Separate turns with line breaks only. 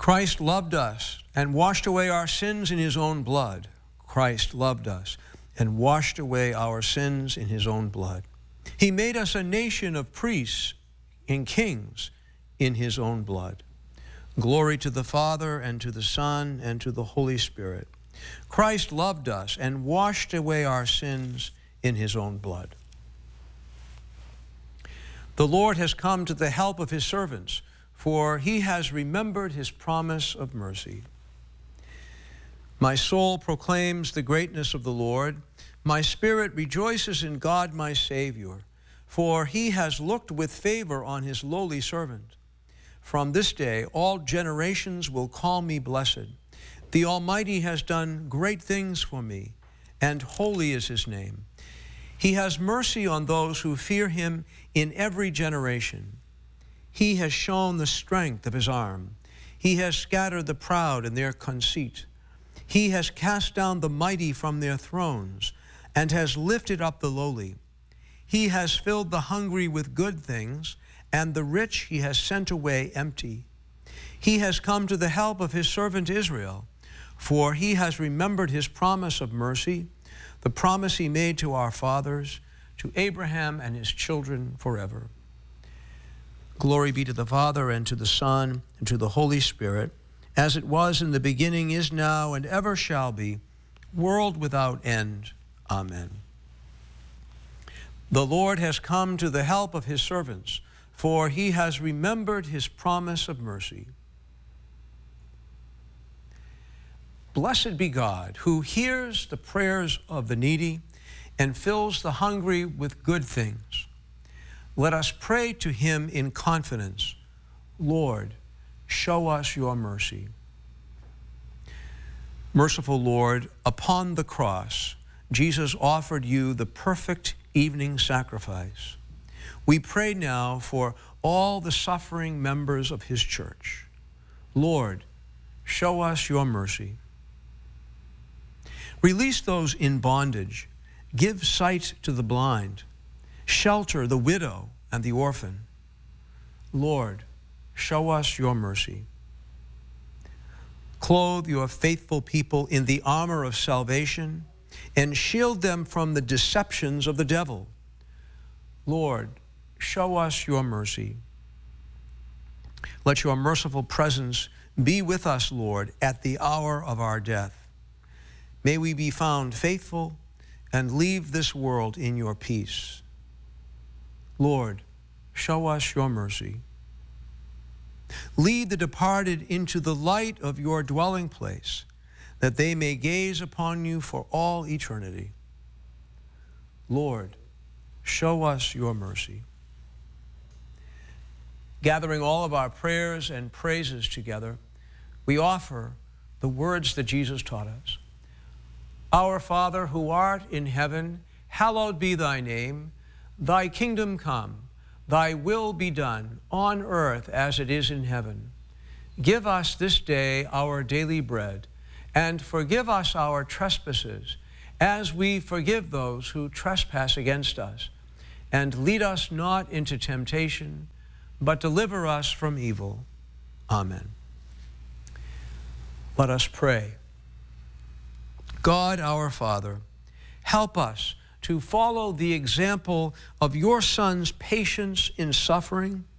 Christ loved us and washed away our sins in his own blood. Christ loved us and washed away our sins in his own blood. He made us a nation of priests and kings in his own blood. Glory to the Father, and to the Son, and to the Holy Spirit. Christ loved us and washed away our sins in his own blood. The Lord has come to the help of his servants, for he has remembered his promise of mercy. My soul proclaims the greatness of the Lord. My spirit rejoices in God my Savior, for he has looked with favor on his lowly servant. From this day all generations will call me blessed. The Almighty has done great things for me, and holy is his name. He has mercy on those who fear him in every generation. He has shown the strength of his arm. He has scattered the proud in their conceit. He has cast down the mighty from their thrones, and has lifted up the lowly. He has filled the hungry with good things, and the rich he has sent away empty. He has come to the help of his servant Israel, for he has remembered his promise of mercy, the promise he made to our fathers, to Abraham and his children forever. Glory be to the Father, and to the Son, and to the Holy Spirit, as it was in the beginning, is now, and ever shall be, world without end. Amen. The Lord has come to the help of his servants, for he has remembered his promise of mercy. Blessed be God, who hears the prayers of the needy and fills the hungry with good things. Let us pray to him in confidence. Lord, show us your mercy. Merciful Lord, upon the cross, Jesus offered you the perfect evening sacrifice. We pray now for all the suffering members of his church. Lord, show us your mercy. Release those in bondage. Give sight to the blind. Shelter the widow and the orphan. Lord, show us your mercy. Clothe your faithful people in the armor of salvation and shield them from the deceptions of the devil. Lord, show us your mercy. Let your merciful presence be with us, Lord, at the hour of our death. May we be found faithful and leave this world in your peace. Lord, show us your mercy. Lead the departed into the light of your dwelling place, that they may gaze upon you for all eternity. Lord, show us your mercy. Gathering all of our prayers and praises together, we offer the words that Jesus taught us. Our Father, who art in heaven, hallowed be thy name. Thy kingdom come, thy will be done on earth as it is in heaven. Give us this day our daily bread, and forgive us our trespasses, as we forgive those who trespass against us. And lead us not into temptation, but deliver us from evil. Amen. Let us pray. God, our Father, help us to follow the example of your Son's patience in suffering